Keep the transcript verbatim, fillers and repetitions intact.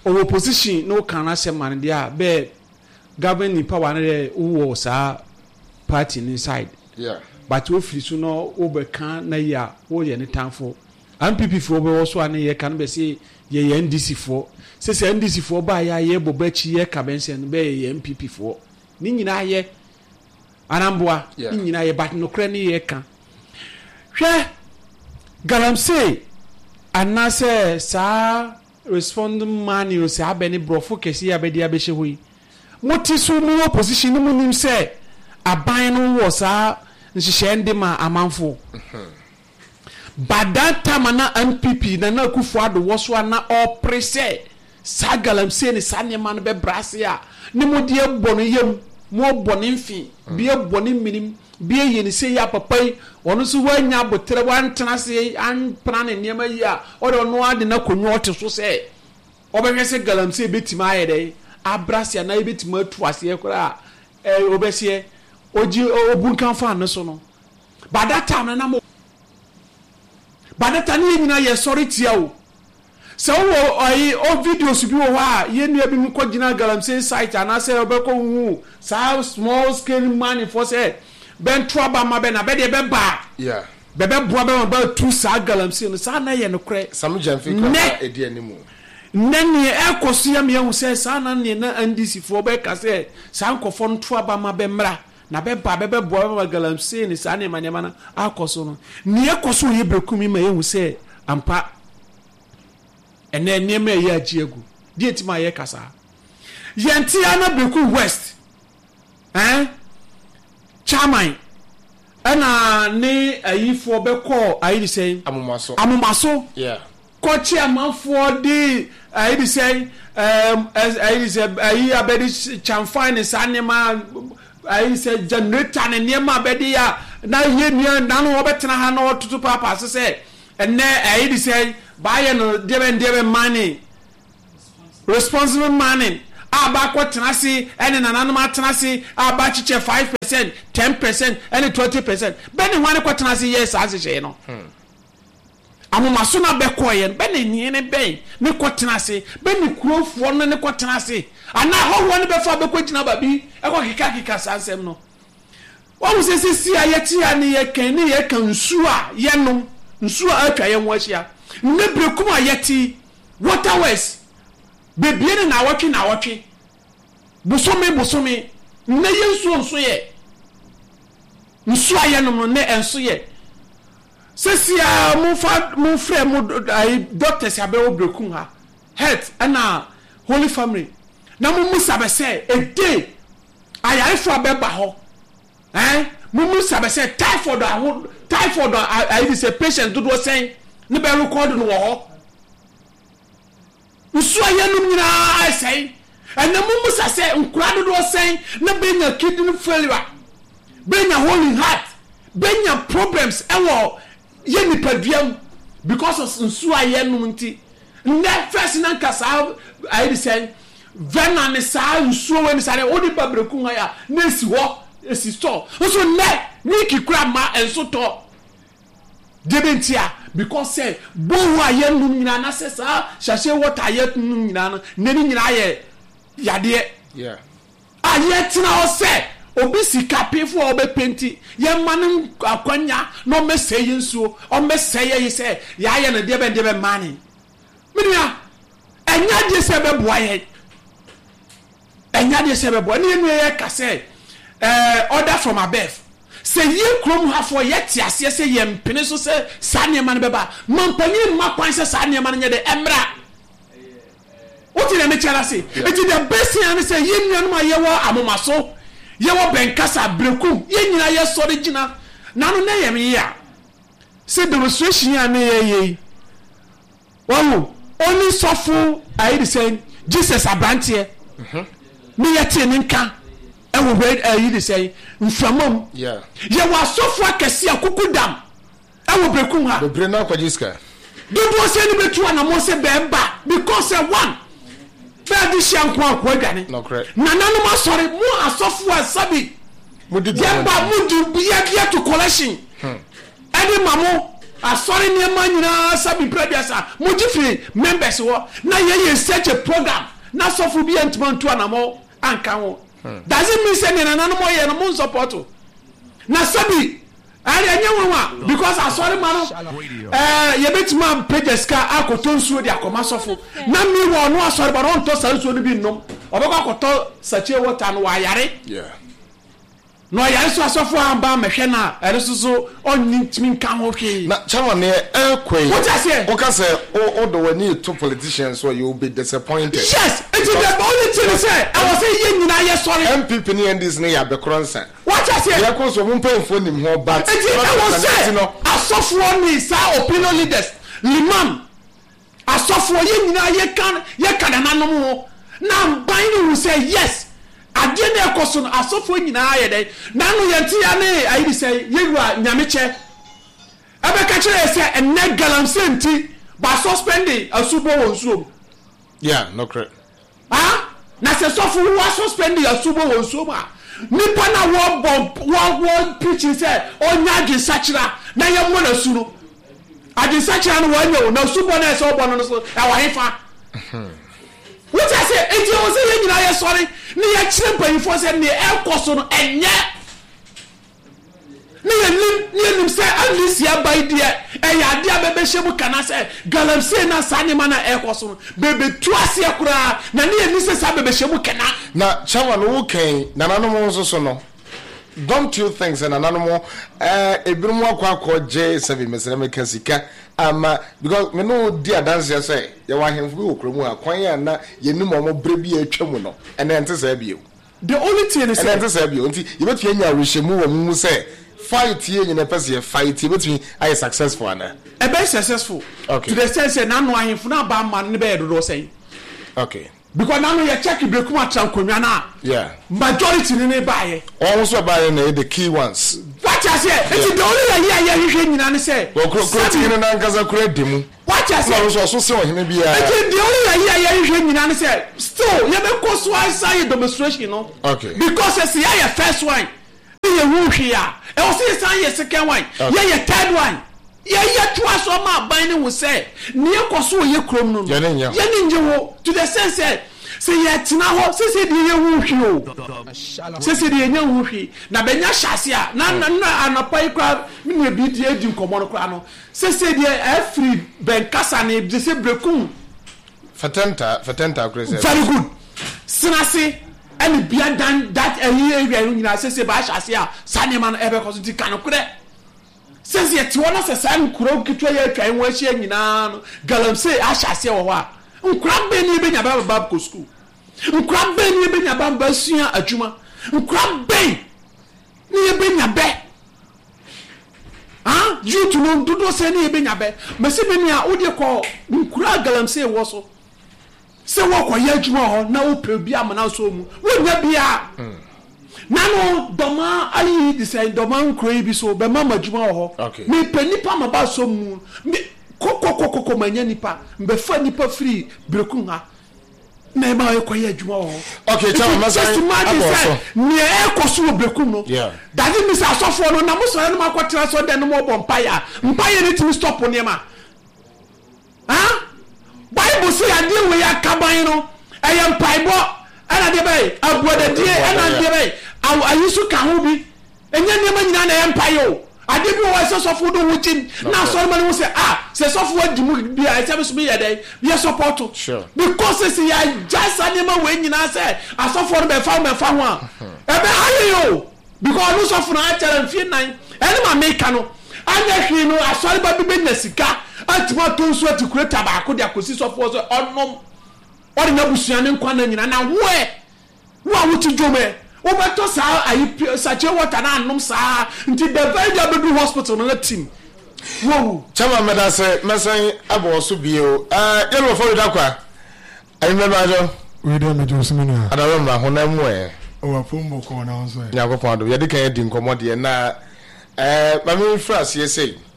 our position no can I say man dia be governing power na wo sa party inside yeah but we feel so no over can na ya wo ye ne tanfo M P P for be also an ye can be say ye N D C for say say N D C for ba ya ye bobachi ye kabensen be ye M P P for ni nyina ye anamboa ni nyina ye but no kra ni ye kan hwe galamsey anase sa respond man you say abeni brofo kesi abedi abehye hoyi moti so mu opposition mu nim say aban no wo sa nhihye ndema amanfo but that time na M P P na na kufu ado wo so na oprese sa galamsey ni sa nyema no be brase a ni mo de ebo no yem mo boni mfi bi ebo ni minim bi ye ni say ya papai ono so wanya botere wantena se an plan ne nyema yi a o de no ade na konwo ote so say obehwe se galamsey betima ayede abrase na betima atu ase kora eh obese oji obunkan fa no so no by that time na mo by that time ni nyina ye sorry tia o so wo ai o videos bi wo ha ye nua bi ko gina galamsey site ana se obeko hu sa small scale money for say ben trouble ma be na be de be ba yeah be be boa be ba two sa galamsey no sa na ye no kre sam jamfi kra edi animu nani ekoso ya me hu say sa na ne na N D C for be ka say sa nkofo no trouble ma be mra na be ba be be boa be galamsey ni sa ne ma ne ma na akoso no ne ekoso ye brekumi ma ye hu say ampa ene ne me ye agiegu die tima ye kasa yenti ana beku west eh chairman ana ne ayifo be call ayi say amumaso amumaso yeah ko chairman for the ayi say um ayi say ayi abedi chamfine sanema ayi say generator ne niema abedi ya na ye nua na no obetena ha na otutu papa se say ene ayi say buy no debe debe money responsible money aba ko tenase ene nananum atenase aba chiche five percent ten percent ene twenty percent beni hwane ko tenase yes asehye no hmm amuma so na be ko ye beni ni ne ben ne ko tenase beni kurofo no ne ko tenase ana ho ho ne be fa be ko gina babi e ko kika kika sansem no wo se se si ayeti ya ne ye kan ne ye kan nsu a ye no nsu a atwa ye ho ahia ne brekum ayeti waterways bebiene na awotwe na awotwe busome busome ne yensu nso ye nsu aye no ne enso ye sesia mu fa mu frɛ mu ai doctors abewo brekum ha health ana holy family na mu musa be say a day ayai fo abeba ho eh mu musa be say typhoid a typhoid ai be say patient do do say ne be record no ho nsu ayenum nyina asai ena mumu sase nkura do do sen na benya kidney failure benya holy heart benya problems ewo ye ni paduam because of nsu ayenum nti ne first na nkasa I dey say vena ne sa nsu we ni sare odi babreku ha ya na esi ho esi store so ne wiki kura ma enso to debentia because say bo wa ye num nyina na se sa hyahye water ye num nyina no ne ni nyina ye yade yeah aye tina o se obi sika pefo obe penti ye manu akwanya no mese ye nsuo o mese ye se ya ye ne de be de be mani minia enya de se be boa ye enya de se be boa ni enu ye ka se eh order from above say ye krom hafo ye tiase say ye mpene so say sane man beba mampani ma kwan say sane man nye de emra oti na me chala say eti the best thing say ye nuanu ma ye wo amomaso ye wo benkasa breku ye nyina ye sori gina nanu na ye me ya say demonstration ya na ye ye wo only suffer I dey say Jesus abrantie mhm me ye tie nka e wo be ayi dey say nfamam yeah ye wa sofo akese akuku dam e wo brekum ha bebre na kwajiska dodo se ni betu ana mo se bemba because one be di shanko akwa dwane no correct na nanu ma sori mu asofo asabi mudi ye ba mudi biya biya to collection hmm eni mamo asori niema nyina sabi prebiasa mojifri members wo na ye ye such a program na sofu bi entmantu anamo anka wo does it mean say na nanu mo ye no mo support na sabi ari anya wonwa because asori ma no eh ye betima pages ka akoto nsuo di akoma sofu na mi wo no asori ba no nto sa nsuo no bi nnom obekọ akoto sache water no wa yare yeah no ya so asofo amba mehwe na eresusu onni timi nka ho hwe na chairman ne ekwe what I say o ka say o do wani to politicians so you will be disappointed yes it is the only thing say I was say yen nyina ye sorry M P P ni endis ne ya be kronsa what I say ya ko so mun pemfo nim ho but it is I was say asofo ni sa opinion leaders limam asofo yen nyina ye kan ye kan nanom ho na ban ni say yes ade na ekoso no asofo nyina aye dey na no yenti ya ne ayi say yewura nyameche abeka kire say enne galamsenti ba suspending asubo wonsuom yeah no correct ah na se sofo wa suspending asubo wonsuom a nipa na wo bomb wo wo preaching say onya age sachira na ye mo na suru age sachira no wa nyo na asubo na se obo no so e wa hefa what I say enti o say ye nyina ye sorry ni ye kire panifo say ni e koso no enye ni ye ni ni nim say alisia bai dia e ya dia bebe shemu kana say galamse na sane mana e koso no bebe tu ase akura na ni ye ni say sa bebe shemu kana na chairman wo kan na nanom so so no don't you think say na nanom eh ebirum akwa akọ je seven mesere meka sika ama because me no di adanse say ye wa hemfu bi okromu akwan ya na ye nim omo bre bi atwam no ene ente say bio the only thing is ene ente say bio nti ye betu anya rehemu wo mu say fight ye nyina pese ye fight ye betu ay successful ana e be successful okay. to the sense say na no ahemfu na ba man ne be do say okay because now you check brekum atrankonwa na yeah majority ni ne baaye all so baaye na the key ones what I say it's the only year year hwe nyina ne say well critical ni na nkaza kura demu what I say so so so hime bia it's the only year year hwe nyina ne say still you be go so inside demonstration no okay because it's here your first one you hu hwe ya e o say san your second one yeah your third one ye ye to aso ma ban ne wo say ne ekoso ye krom no ye ne nya ye ne nje wo to the sense say say ye tina ho say say de ye hu hwi o say say de ye nya hu hwi na benya hyase a na na anapai kwa me bi de edi nkomo no kwa no say say de every ben kasa ne de say brekum fatenta fatenta crazy very good sinase and bia dan that area area nyina say say ba hyase a sanema no ebe koso ti kanokure since yet one of the same kuro kitwa ye twa en wahia nyina no galamse ahyase wo ho a nkura be ni be nya ba ba ko school nkura be ni be nya ba ba sua adwuma nkura be ni be nya be ah you to know do do say ni be nya be mase be ni a wo de ko nkura galamse wo so se wo ko ye adwuma ho na wo pe bi amana so mu wo nya bia nano doma ayi di say doma nkro bi so be mama djuma ho me panipa ma ba so mu me kokokokoko manya nipa mbe fa nipa free brekum ha na ma ekoye adwuma ho okay tell me say me e koso brekum no that means asofo no na muso no makwatira so de no mo bo mpaya mpaya ni timi stop ne ma ha bible say ade we ya kaban no e mpaibo ana de bay abuade die ana de bay ayisu ka ho bi enya ne ma nyina na empire o ade bi wo se sofo do wutim na so ma ne wo se ah se sofo wadi mu bi a se so bi ye dey bi support because se ya just anima we nyina se asofo no be fa me fa ho a e be haye o because no sofo na achara mfie nan ene ma make no anya hwi no asori ba bi be na sika atimo to nso atikureta ba ko de akosi sofo so onom ori na busuane nkwa na nyina na wo e wo a wuti dwome wo beto sa ayi sache water na anom sa nti the very abedu hospital no team wo chama meda se mesan abo so bio eh yelo fo da kwa ayi me ba jo we dey me jo simi na adawo ma honam we o wa pombo ko na so ya ko pado ye de kan di nkomo de na eh ba me fra se sei